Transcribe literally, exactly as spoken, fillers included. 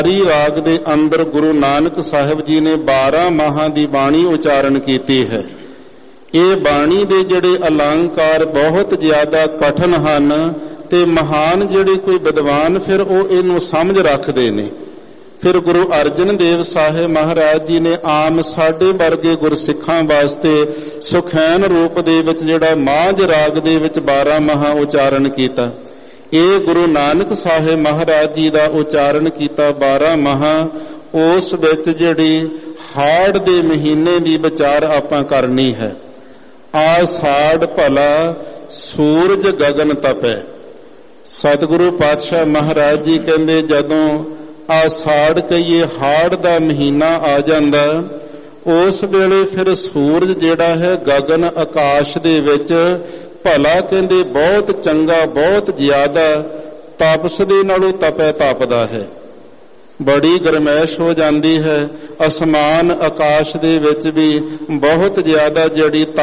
ਹਰੀ ਰਾਗ ਦੇ ਅੰਦਰ ਗੁਰੂ ਨਾਨਕ ਸਾਹਿਬ ਜੀ ਨੇ ਬਾਰਾਂ ਮਾਹਾਂ ਦੀ ਬਾਣੀ ਉਚਾਰਨ ਕੀਤੀ ਹੈ। ਇਹ ਬਾਣੀ ਦੇ ਜਿਹੜੇ ਅਲੰਕਾਰ ਬਹੁਤ ਜ਼ਿਆਦਾ ਕਠਿਨ ਹਨ ਤੇ ਮਹਾਨ ਜਿਹੜੇ ਕੋਈ ਵਿਦਵਾਨ ਫਿਰ ਉਹ ਇਹਨੂੰ ਸਮਝ ਰੱਖਦੇ ਨੇ। ਫਿਰ ਗੁਰੂ ਅਰਜਨ ਦੇਵ ਸਾਹਿਬ ਮਹਾਰਾਜ ਜੀ ਨੇ ਆਮ ਸਾਡੇ ਵਰਗੇ ਗੁਰਸਿੱਖਾਂ ਵਾਸਤੇ ਸੁਖੈਨ ਰੂਪ ਦੇ ਵਿੱਚ ਜਿਹੜਾ ਮਾਝ ਰਾਗ ਦੇ ਵਿੱਚ ਬਾਰਾਂ ਮਾਹਾਂ ਉਚਾਰਨ ਕੀਤਾ। ਇਹ ਗੁਰੂ ਨਾਨਕ ਸਾਹਿਬ ਮਹਾਰਾਜ ਜੀ ਦਾ ਉਚਾਰਨ ਕੀਤਾ ਬਾਰਾਂ ਮਾਹਾਂ। ਉਸ ਵਿੱਚ ਜਿਹੜੀ ਹਾੜ ਦੇ ਮਹੀਨੇ ਦੀ ਵਿਚਾਰ ਆਪਾਂ ਕਰਨੀ ਹੈ। ਆਸਾੜ ਭਲਾ ਸੂਰਜ ਗਗਨ ਤਪੈ। ਸਤਿਗੁਰੂ ਪਾਤਸ਼ਾਹ ਮਹਾਰਾਜ ਜੀ ਕਹਿੰਦੇ ਜਦੋਂ ਆਸਾੜ ਕਹੀਏ ਹਾੜ ਦਾ ਮਹੀਨਾ ਆ ਜਾਂਦਾ, ਉਸ ਵੇਲੇ ਫਿਰ ਸੂਰਜ ਜਿਹੜਾ ਹੈ ਗਗਨ ਆਕਾਸ਼ ਦੇ ਵਿੱਚ ਭਲਾ ਕਹਿੰਦੇ ਬਹੁਤ ਚੰਗਾ ਬਹੁਤ ਜ਼ਿਆਦਾ ਤਪਸ ਦੇ ਨਾਲੋਂ ਤਪੈ ਤਪਦਾ ਹੈ। ਬੜੀ ਗਰਮੈਸ਼ ਹੋ ਜਾਂਦੀ ਹੈ। ਅਸਮਾਨ ਆਕਾਸ਼ ਦੇ ਵਿੱਚ ਵੀ ਬਹੁਤ ਜ਼ਿਆਦਾ ਜਿਹੜੀ